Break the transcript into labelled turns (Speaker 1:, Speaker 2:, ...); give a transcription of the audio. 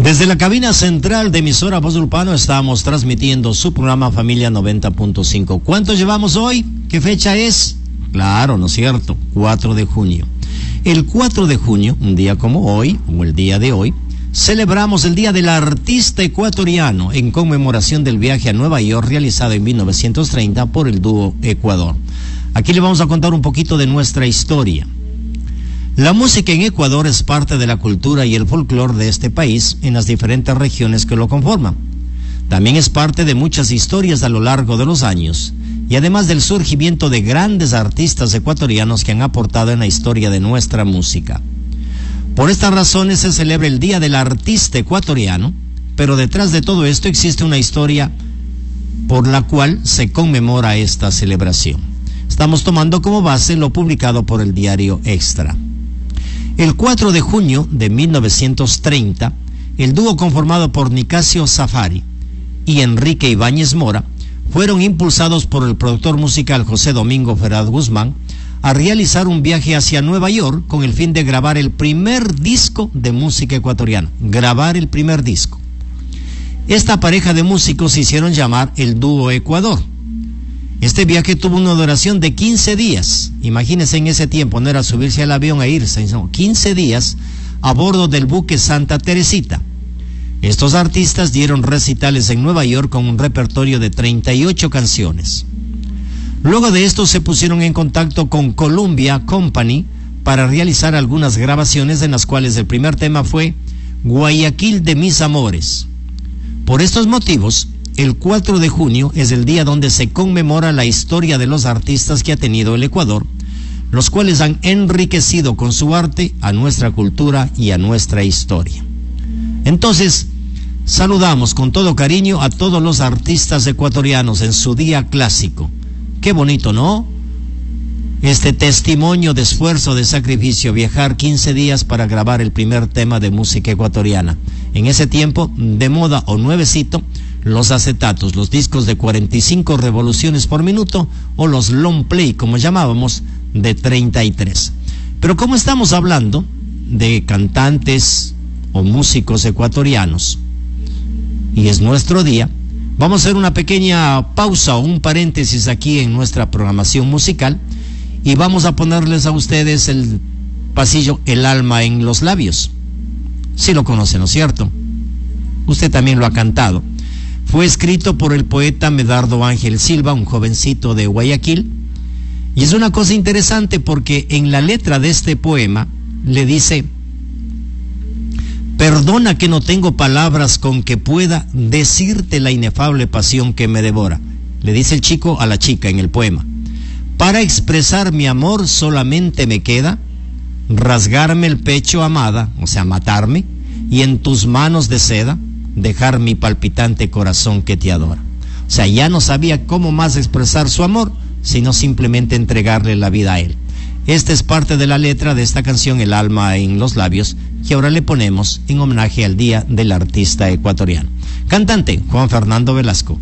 Speaker 1: Desde la cabina central de emisora Voz Urbano estamos transmitiendo su programa Familia 90.5. ¿Cuánto llevamos hoy? ¿Qué fecha es? Claro, ¿no es cierto? 4 de junio. El 4 de junio, un día como hoy, o el día de hoy, celebramos el Día del Artista Ecuatoriano en conmemoración del viaje a Nueva York realizado en 1930 por el dúo Ecuador. Aquí le vamos a contar un poquito de nuestra historia. La música en Ecuador es parte de la cultura y el folclore de este país en las diferentes regiones que lo conforman. También es parte de muchas historias a lo largo de los años y además del surgimiento de grandes artistas ecuatorianos que han aportado en la historia de nuestra música. Por estas razones se celebra el Día del Artista Ecuatoriano, pero detrás de todo esto existe una historia por la cual se conmemora esta celebración. Estamos tomando como base lo publicado por el diario Extra. El 4 de junio de 1930, el dúo conformado por Nicasio Safari y Enrique Ibáñez Mora fueron impulsados por el productor musical José Domingo Ferraz Guzmán a realizar un viaje hacia Nueva York con el fin de grabar el primer disco de música ecuatoriana. Grabar el primer disco. Esta pareja de músicos se hicieron llamar el Dúo Ecuador. Este viaje tuvo una duración de 15 días. Imagínense en ese tiempo, no era subirse al avión e irse, sino 15 días a bordo del buque Santa Teresita. Estos artistas dieron recitales en Nueva York con un repertorio de 38 canciones. Luego de esto se pusieron en contacto con Columbia Company para realizar algunas grabaciones en las cuales el primer tema fue Guayaquil de mis amores. Por estos motivos, el 4 de junio es el día donde se conmemora la historia de los artistas que ha tenido el Ecuador, los cuales han enriquecido con su arte a nuestra cultura y a nuestra historia. Entonces, saludamos con todo cariño a todos los artistas ecuatorianos en su día clásico. Qué bonito, ¿no? Este testimonio de esfuerzo, de sacrificio, viajar 15 días para grabar el primer tema de música ecuatoriana. En ese tiempo, de moda o nuevecito, los acetatos, los discos de 45 revoluciones por minuto o los long play, como llamábamos, de 33. Pero como estamos hablando de cantantes o músicos ecuatorianos y es nuestro día, vamos a hacer una pequeña pausa o un paréntesis aquí en nuestra programación musical y vamos a ponerles a ustedes el pasillo El alma en los labios. Sí lo conocen, ¿no es cierto? Usted también lo ha cantado. Fue escrito por el poeta Medardo Ángel Silva, un jovencito de Guayaquil, y es una cosa interesante porque en la letra de este poema le dice: perdona que no tengo palabras con que pueda decirte la inefable pasión que me devora. Le dice el chico a la chica en el poema: para expresar mi amor solamente me queda rasgarme el pecho, amada, o sea, matarme, y en tus manos de seda dejar mi palpitante corazón que te adora. O sea, ya no sabía cómo más expresar su amor, sino simplemente entregarle la vida a él. Esta es parte de la letra de esta canción El alma en los labios, que ahora le ponemos en homenaje al Día del Artista Ecuatoriano. Cantante Juan Fernando Velasco.